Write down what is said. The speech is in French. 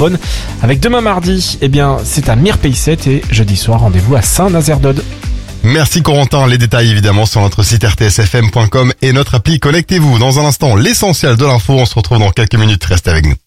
Bonne. Avec demain mardi, c'est à Mirpayset et jeudi soir, rendez-vous à Saint-Nazaire-d'Aude. Merci Corentin, les détails évidemment sur notre site rtsfm.com et notre appli Connectez-vous. Dans un instant, l'essentiel de l'info, on se retrouve dans quelques minutes, restez avec nous.